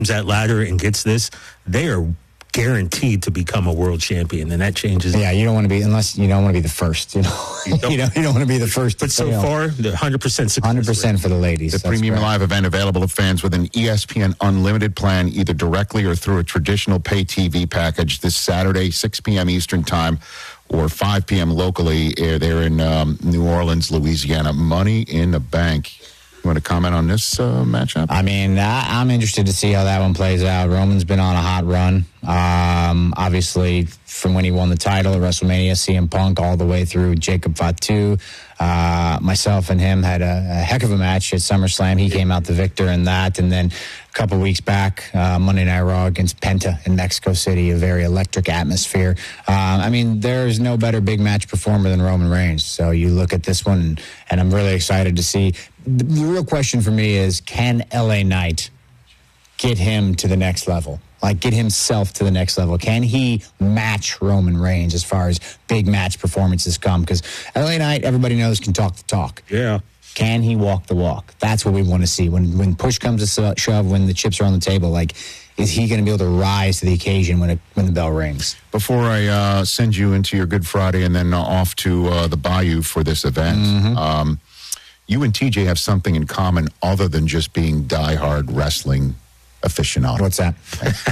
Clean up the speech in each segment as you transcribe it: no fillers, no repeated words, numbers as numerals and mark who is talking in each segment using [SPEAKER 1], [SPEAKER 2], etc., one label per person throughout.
[SPEAKER 1] that ladder and gets this, they are guaranteed to become a world champion, and that changes.
[SPEAKER 2] Yeah, you don't want to be, unless you don't want to be the first. You don't want to be the first.
[SPEAKER 1] But so far, the 100% success
[SPEAKER 2] 100% for the ladies.
[SPEAKER 3] The Premium Live event available to fans with an ESPN Unlimited plan, either directly or through a traditional pay TV package, this Saturday, 6 p.m. Eastern Time, or 5 p.m. locally. They're in New Orleans, Louisiana. Money in the Bank. You want to comment on this matchup?
[SPEAKER 2] I mean, I'm interested to see how that one plays out. Roman's been on a hot run. Obviously, from when he won the title at WrestleMania, CM Punk, all the way through Jacob Fatu. Myself and him had a heck of a match at SummerSlam. He came out the victor in that. And then a couple weeks back, Monday Night Raw against Penta in Mexico City, a very electric atmosphere. I mean, there's no better big match performer than Roman Reigns. So you look at this one, and I'm really excited to see. The real question for me is, can LA Knight get him to the next level? Like, get himself to the next level? Can he match Roman Reigns as far as big match performances come? Because LA Knight, everybody knows, can talk the talk.
[SPEAKER 1] Yeah.
[SPEAKER 2] Can he walk the walk? That's what we want to see. When push comes to shove, when the chips are on the table, like, is he going to be able to rise to the occasion when the bell rings?
[SPEAKER 3] Before I send you into your Good Friday and then off to the Bayou for this event, you and TJ have something in common other than just being diehard wrestling aficionados.
[SPEAKER 2] What's that?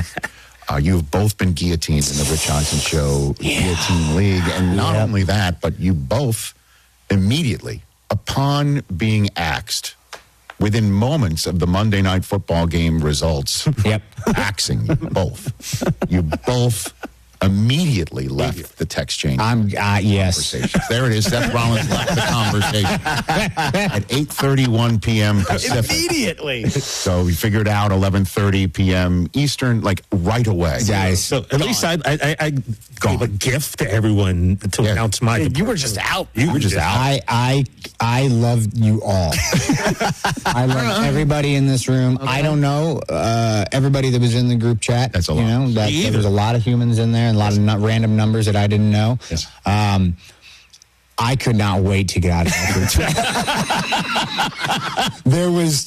[SPEAKER 3] You've both been guillotined in the Rich Eisen Show Guillotine League. And not only that, but you both immediately, upon being axed, within moments of the Monday Night Football game results, axing you both. You both immediately left the text chain.
[SPEAKER 2] Yes.
[SPEAKER 3] There it is. Seth Rollins left the conversation at 8:31 p.m. Pacific.
[SPEAKER 4] Immediately.
[SPEAKER 3] So we figured out 11:30 p.m. Eastern, like right away.
[SPEAKER 2] Guys.
[SPEAKER 1] So at least I gave a gift to everyone to announce my
[SPEAKER 4] You were just out.
[SPEAKER 1] You were just out.
[SPEAKER 2] I love you all. I love everybody in this room. Okay. I don't know everybody that was in the group chat.
[SPEAKER 3] That's a lot.
[SPEAKER 2] You know, there was a lot of humans in there and a lot of random numbers that I didn't know.
[SPEAKER 3] Yes.
[SPEAKER 2] I could not wait to get out of that group chat. There was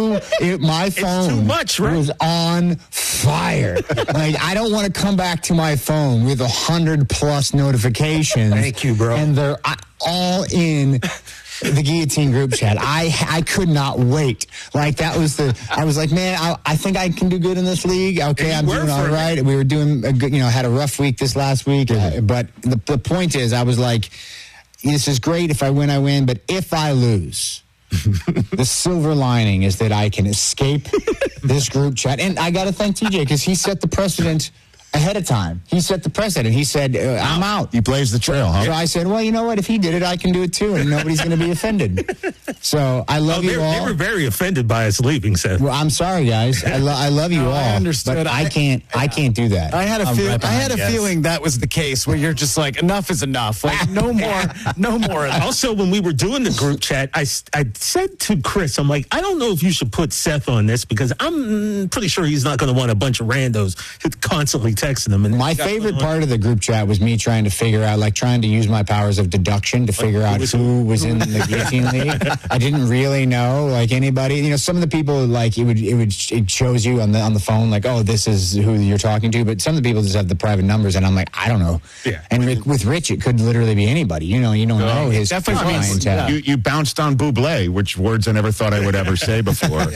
[SPEAKER 2] my phone
[SPEAKER 1] too much, right?
[SPEAKER 2] was on fire. Like, I don't want to come back to my phone with 100+ notifications.
[SPEAKER 1] Thank you, bro.
[SPEAKER 2] And they're all in the Guillotine group chat. I could not wait. Like, that was I was like, man, I think I can do good in this league. Okay, I'm doing all right. We were doing a good, had a rough week this last week. But the point is, I was like, this is great. If I win, I win. But if I lose, the silver lining is that I can escape this group chat. And I got to thank TJ, because he set the precedent ahead of time. He set the precedent. He said, I'm out.
[SPEAKER 3] He blazed the trail, huh?
[SPEAKER 2] So I said, well, you know what? If he did it, I can do it too, and nobody's going to be offended. So I love you all.
[SPEAKER 1] They were very offended by us leaving, Seth.
[SPEAKER 2] Well, I'm sorry, guys. I love you all. I
[SPEAKER 4] understood.
[SPEAKER 2] But I can't do that.
[SPEAKER 4] I had a feeling that was the case, where you're just like, enough is enough. Like, no more.
[SPEAKER 1] Also, when we were doing the group chat, I said to Chris, I'm like, I don't know if you should put Seth on this, because I'm pretty sure he's not going to want a bunch of randos constantly texting him. And
[SPEAKER 2] my favorite part of the group chat was me trying to use my powers of deduction to figure out who was in the Guillotine League. I didn't really know, like, anybody. Some of the people, like, it shows you on the phone, like, oh, this is who you're talking to. But some of the people just have the private numbers, and I'm like, I don't know.
[SPEAKER 1] Yeah.
[SPEAKER 2] And with Rich, it could literally be anybody. You don't know his clientele.
[SPEAKER 3] You bounced on Bublé, which words I never thought I would ever say before.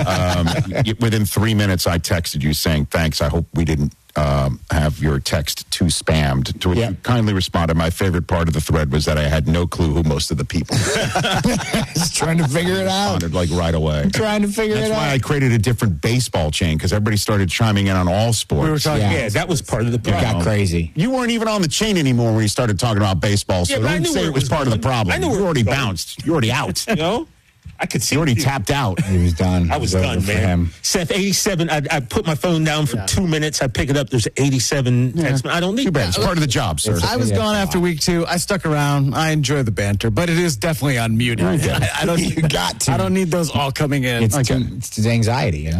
[SPEAKER 3] Within 3 minutes, I texted you saying, thanks, I hope we didn't have your text too spammed, to which you kindly responded. My favorite part of the thread was that I had no clue who most of the people were.
[SPEAKER 2] Just trying to figure it out.
[SPEAKER 3] Responded, like, right away.
[SPEAKER 2] Trying to figure it out.
[SPEAKER 3] That's why I created a different baseball chain, because everybody started chiming in on all sports.
[SPEAKER 4] We were talking,
[SPEAKER 1] that was part of the
[SPEAKER 2] It
[SPEAKER 1] problem.
[SPEAKER 2] got crazy.
[SPEAKER 3] You weren't even on the chain anymore when you started talking about baseball, so don't say it was part of the problem.
[SPEAKER 1] I knew
[SPEAKER 3] you already bounced. You're already out.
[SPEAKER 1] I could see.
[SPEAKER 3] You already tapped out.
[SPEAKER 2] He was done.
[SPEAKER 1] I was done, man. Seth, 87. I put my phone down for 2 minutes. I pick it up. There's 87 text. I don't need
[SPEAKER 3] Too bad.
[SPEAKER 1] that.
[SPEAKER 3] It's part of the job, sir.
[SPEAKER 4] I was gone after week 2. I stuck around. I enjoy the banter, but it is definitely unmuted. I don't.
[SPEAKER 2] You got to.
[SPEAKER 4] I don't need those all coming in.
[SPEAKER 2] It's anxiety,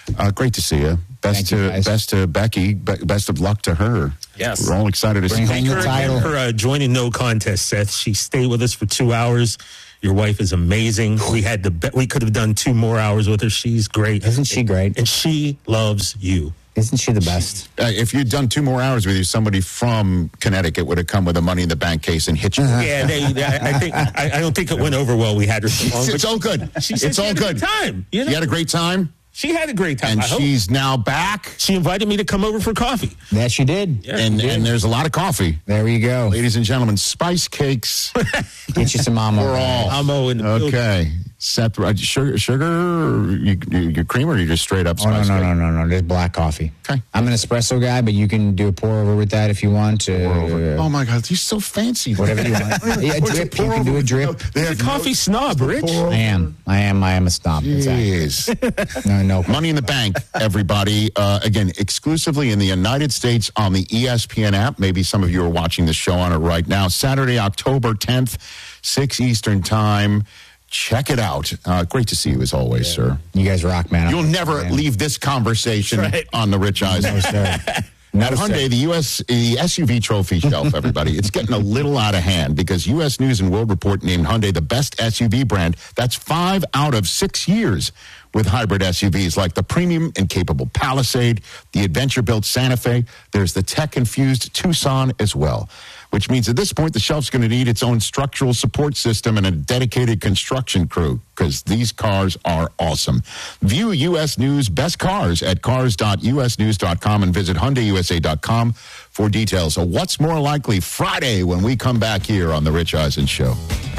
[SPEAKER 3] Great to see you. Best to Becky. Best of luck to her.
[SPEAKER 1] Yes.
[SPEAKER 3] We're all excited to see
[SPEAKER 2] Bring home
[SPEAKER 3] her.
[SPEAKER 2] the title.
[SPEAKER 1] For joining No Contest, Seth. She stayed with us for 2 hours. Your wife is amazing. We could have done 2 more hours with her. She's great.
[SPEAKER 2] Isn't she great?
[SPEAKER 1] And she loves you.
[SPEAKER 2] Isn't she the best?
[SPEAKER 3] If you'd done 2 more hours with you, somebody from Connecticut would have come with a Money in the Bank case and hit you.
[SPEAKER 1] Yeah, I don't think it went over well. We had her so long.
[SPEAKER 3] It's all good. It's all good.
[SPEAKER 1] Time. You know?
[SPEAKER 3] You had a great time?
[SPEAKER 1] She had a great time.
[SPEAKER 3] And she's now back.
[SPEAKER 1] She invited me to come over for coffee.
[SPEAKER 2] That she did.
[SPEAKER 1] Yeah,
[SPEAKER 3] and there's a lot of coffee.
[SPEAKER 2] There you go.
[SPEAKER 3] Ladies and gentlemen, spice cakes
[SPEAKER 2] Get you some Amo.
[SPEAKER 3] for all.
[SPEAKER 1] Amo in the building.
[SPEAKER 3] Okay. Seth, sugar or you cream, or you just straight up spice cake?
[SPEAKER 2] No. There's black coffee.
[SPEAKER 3] Okay.
[SPEAKER 2] I'm an espresso guy, but you can do a pour over with that if you want.
[SPEAKER 3] Oh my God, you're so fancy.
[SPEAKER 2] Whatever you want. Yeah, a drip. You can do a drip.
[SPEAKER 3] They
[SPEAKER 1] You're
[SPEAKER 3] have
[SPEAKER 1] a coffee snob, Rich.
[SPEAKER 2] I am a snob.
[SPEAKER 3] Jeez.
[SPEAKER 2] No.
[SPEAKER 3] Money in the Bank, everybody. Again, exclusively in the United States on the ESPN app. Maybe some of you are watching the show on it right now. Saturday, October 10th, 6 Eastern Time. Check it out. Great to see you as always, sir.
[SPEAKER 2] You guys rock, man.
[SPEAKER 3] You'll never leave this conversation on the Rich Eisen.
[SPEAKER 2] No, sir.
[SPEAKER 3] At Hyundai, the SUV trophy shelf, everybody, it's getting a little out of hand because U.S. News and World Report named Hyundai the best SUV brand. That's 5 out of 6 years with hybrid SUVs like the premium and capable Palisade, the adventure-built Santa Fe. There's the tech-infused Tucson as well, which means at this point the shelf's going to need its own structural support system and a dedicated construction crew because these cars are awesome. View U.S. News Best Cars at cars.usnews.com and visit HyundaiUSA.com for details. So what's more likely Friday when we come back here on The Rich Eisen Show?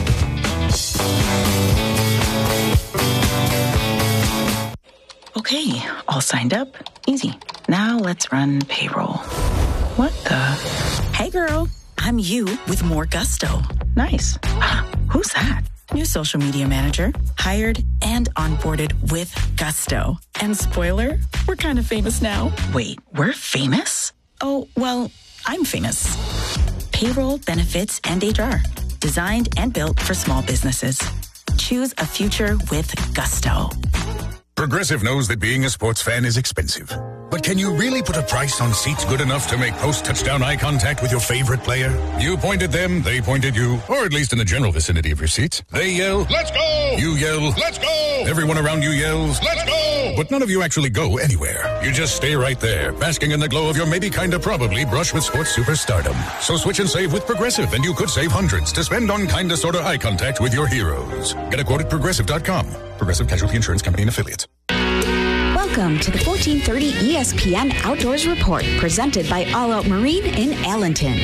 [SPEAKER 5] Okay, all signed up. Easy. Now let's run payroll. What the? Hey girl, I'm you with more gusto. Nice. Who's that? New social media manager. Hired and onboarded with gusto. And spoiler, we're kind of famous now. Wait, we're famous? Oh, well, I'm famous. Payroll, benefits, and HR. Designed and built for small businesses. Choose a future with gusto.
[SPEAKER 6] Progressive knows that being a sports fan is expensive. But can you really put a price on seats good enough to make post-touchdown eye contact with your favorite player? You point at them, they point at you, or at least in the general vicinity of your seats. They yell, "Let's go!" You yell, "Let's go!" Everyone around you yells, "Let's go!" But none of you actually go anywhere. You just stay right there, basking in the glow of your maybe kinda probably brush with sports superstardom. So switch and save with Progressive, and you could save hundreds to spend on kinda sorta eye contact with your heroes. Get a quote at Progressive.com. Progressive Casualty Insurance Company and Affiliates.
[SPEAKER 7] Welcome to the 1430 ESPN Outdoors Report, presented by All Out Marine in Allenton.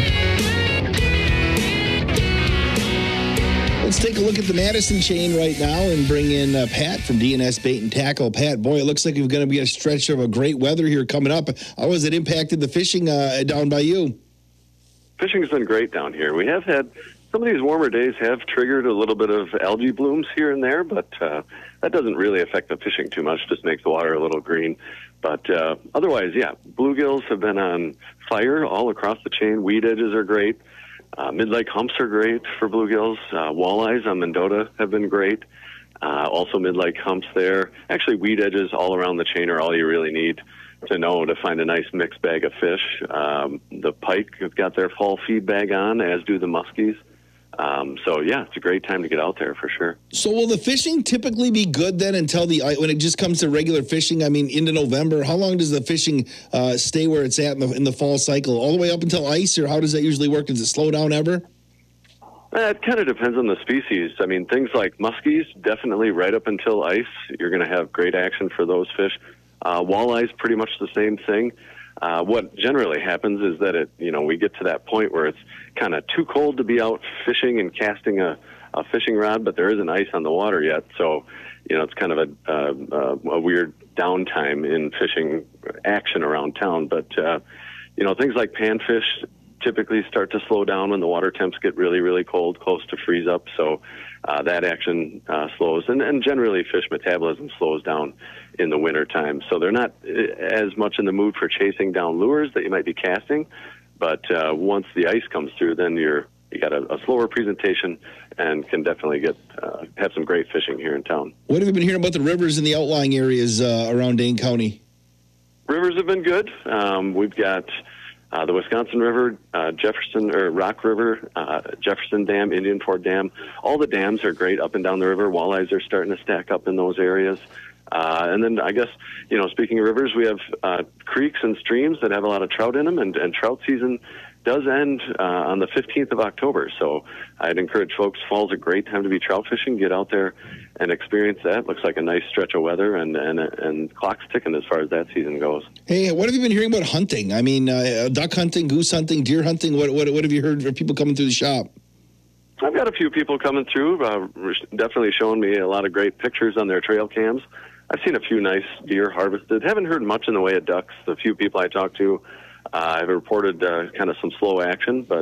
[SPEAKER 8] Let's take a look at the Madison chain right now and bring in Pat from DNS Bait and Tackle. Pat, boy, it looks like we're going to be a stretch of a great weather here coming up. How has it impacted the fishing down by you?
[SPEAKER 9] Fishing's been great down here. We have had some of these warmer days have triggered a little bit of algae blooms here and there, but that doesn't really affect the fishing too much, just makes the water a little green. But otherwise, yeah, bluegills have been on fire all across the chain. Weed edges are great. Mid-lake humps are great for bluegills. Walleyes on Mendota have been great. Also mid-lake humps there. Actually, weed edges all around the chain are all you really need to know to find a nice mixed bag of fish. The pike have got their fall feed bag on, as do the muskies. So, yeah, it's a great time to get out there for sure.
[SPEAKER 8] So will the fishing typically be good then until when it just comes to regular fishing, I mean, into November? How long does the fishing stay where it's at in the fall cycle? All the way up until ice, or how does that usually work? Does it slow down ever?
[SPEAKER 9] It kind of depends on the species. I mean, things like muskies, definitely right up until ice. You're going to have great action for those fish. Walleyes, pretty much the same thing. What generally happens is that we get to that point where it's kind of too cold to be out fishing and casting a fishing rod, but there isn't ice on the water yet. So, it's kind of a weird downtime in fishing action around town. But, things like panfish typically start to slow down when the water temps get really, really cold, close to freeze up. So that action slows. And generally fish metabolism slows down in the wintertime. So they're not as much in the mood for chasing down lures that you might be casting. But once the ice comes through, then you're you got a slower presentation and can definitely have some great fishing here in town.
[SPEAKER 8] What have you been hearing about the rivers in the outlying areas around Dane County?
[SPEAKER 9] Rivers have been good. We've got the Wisconsin River, Rock River, Jefferson Dam, Indian Ford Dam. All the dams are great up and down the river. Walleyes are starting to stack up in those areas. And then I guess, speaking of rivers, we have creeks and streams that have a lot of trout in them, and trout season does end on the 15th of October. So I'd encourage folks, fall's a great time to be trout fishing. Get out there and experience that. Looks like a nice stretch of weather, and clock's ticking as far as that season goes.
[SPEAKER 8] Hey, what have you been hearing about hunting? I mean, duck hunting, goose hunting, deer hunting. What have you heard of people coming through the shop?
[SPEAKER 9] I've got a few people coming through, definitely showing me a lot of great pictures on their trail cams. I've seen a few nice deer harvested. Haven't heard much in the way of ducks. The few people I talked to, I've reported kind of some slow action, but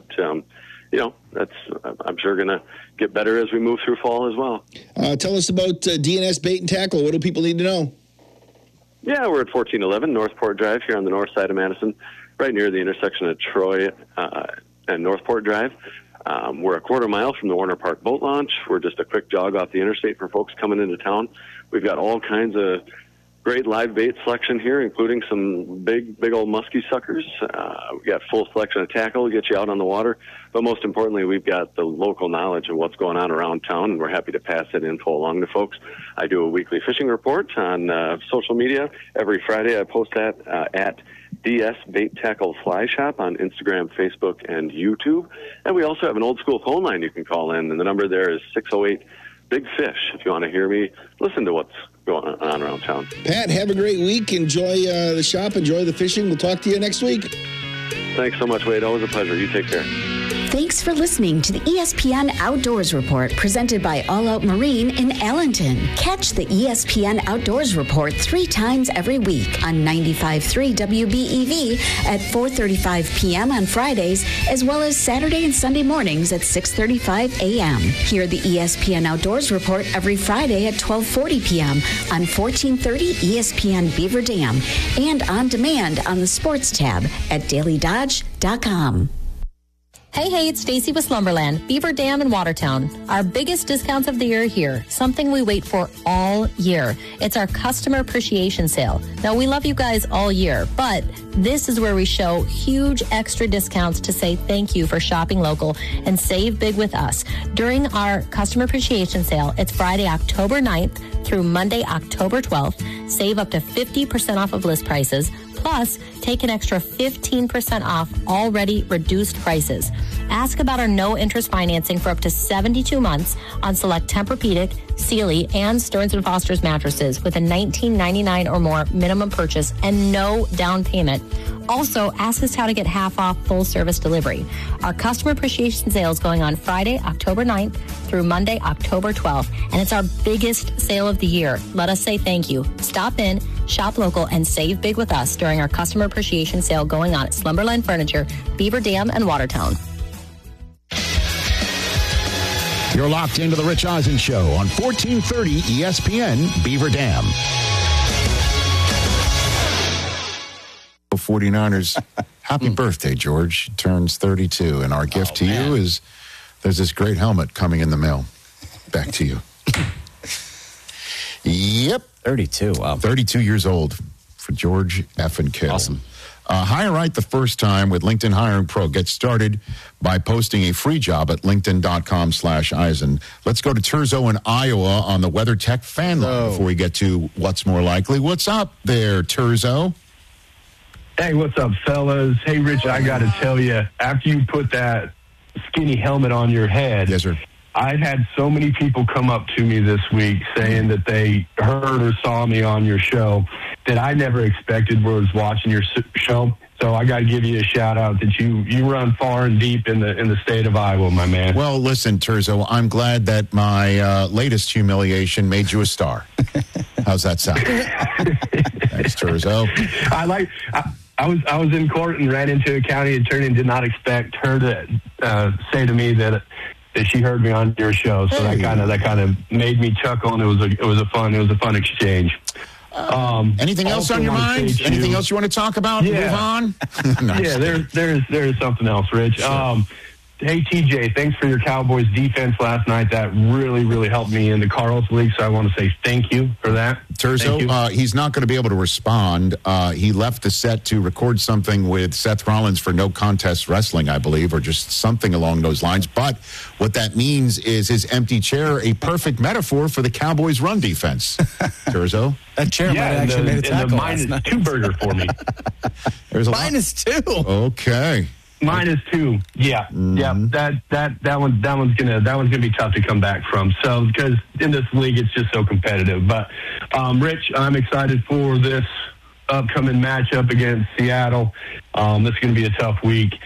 [SPEAKER 9] that's I'm sure going to get better as we move through fall as well.
[SPEAKER 8] Tell us about DNS Bait and Tackle. What do people need to know?
[SPEAKER 9] Yeah, we're at 1411 Northport Drive here on the north side of Madison, right near the intersection of Troy and Northport Drive. We're a quarter mile from the Warner Park Boat Launch. We're just a quick jog off the interstate for folks coming into town. We've got all kinds of great live bait selection here, including some big old muskie suckers. We've got full selection of tackle to get you out on the water. But most importantly, we've got the local knowledge of what's going on around town, and we're happy to pass that info along to folks. I do a weekly fishing report on social media. Every Friday I post that at DS Bait Tackle Fly Shop on Instagram, Facebook, and YouTube. And we also have an old school phone line you can call in, and the number there is 608 Big Fish if you want to hear me listen to what's going on around town.
[SPEAKER 8] Pat, have a great week. Enjoy the shop. Enjoy the fishing. We'll talk to you next week.
[SPEAKER 9] Thanks so much, Wade. Always a pleasure. You take care.
[SPEAKER 7] Thanks for listening to the ESPN Outdoors Report presented by All Out Marine in Allenton. Catch the ESPN Outdoors Report 3 times every week on 95.3 WBEV at 4:35 p.m. on Fridays, as well as Saturday and Sunday mornings at 6:35 a.m. Hear the ESPN Outdoors Report every Friday at 12:40 p.m. on 1430 ESPN Beaver Dam and on demand on the Sports tab at dailydodge.com.
[SPEAKER 10] Hey, it's Stacy with Slumberland, Beaver Dam in Watertown. Our biggest discounts of the year are here, something we wait for all year. It's our customer appreciation sale. Now, we love you guys all year, but this is where we show huge extra discounts to say thank you for shopping local and save big with us. During our customer appreciation sale, it's Friday, October 9th through Monday, October 12th. Save up to 50% off of list prices. Plus, take an extra 15% off already reduced prices. Ask about our no-interest financing for up to 72 months on select Tempur-Pedic, Sealy, and Stearns & Foster's mattresses with a $19.99 or more minimum purchase and no down payment. Also, ask us how to get half off full service delivery. Our customer appreciation sale is going on Friday, October 9th through Monday, October 12th, and it's our biggest sale of the year. Let us say thank you. Stop in, shop local, and save big with us during our customer appreciation sale going on at Slumberland Furniture, Beaver Dam, and Watertown.
[SPEAKER 11] You're locked into the Rich Eisen Show on 1430 ESPN Beaver Dam.
[SPEAKER 3] 49ers, happy birthday, George. Turns 32. And our gift to you is there's this great helmet coming in the mail. Back to you. Yep.
[SPEAKER 4] 32. Wow.
[SPEAKER 3] 32 years old for George F. and Kittle.
[SPEAKER 4] Awesome.
[SPEAKER 3] Hire right the first time with LinkedIn Hiring Pro. Get started by posting a free job at linkedin.com/Eisen. Let's go to Terzo in Iowa on the WeatherTech fan line before we get to what's more likely. What's up there, Terzo?
[SPEAKER 12] Hey, what's up, fellas? Hey, Rich, I got to tell you, after you put that skinny helmet on your head,
[SPEAKER 3] yes, sir.
[SPEAKER 12] I've had so many people come up to me this week saying that they heard or saw me on your show that I never expected was watching your show. So I got to give you a shout out that you run far and deep in the state of Iowa, my man.
[SPEAKER 3] Well, listen, Terzo, I'm glad that my latest humiliation made you a star. How's that sound? Thanks, Terzo.
[SPEAKER 12] I was in court and ran into a county attorney and did not expect her to say to me that she heard me on your show. So that kind of made me chuckle, and it was a fun exchange.
[SPEAKER 3] Anything else on your mind? Anything else you want to talk about?
[SPEAKER 12] Yeah.
[SPEAKER 3] Move on.
[SPEAKER 12] No, yeah, there's something else, Rich.
[SPEAKER 3] Sure.
[SPEAKER 12] Hey, TJ, thanks for your Cowboys defense last night. That really, really helped me in the Carlos League, so I want to say thank you for that.
[SPEAKER 3] Terzo, he's not going to be able to respond. He left the set to record something with Seth Rollins for No Contest Wrestling, I believe, or just something along those lines. But what that means is his empty chair, a perfect metaphor for the Cowboys' run defense. Terzo?
[SPEAKER 4] That chair might actually made a tackle last night.
[SPEAKER 12] -2 burger for me.
[SPEAKER 3] There's a
[SPEAKER 4] -2.
[SPEAKER 3] Okay.
[SPEAKER 12] -2. Yeah. Yeah. That one's gonna be tough to come back from. So because in this league it's just so competitive. But Rich, I'm excited for this upcoming matchup against Seattle. It's gonna be a tough week.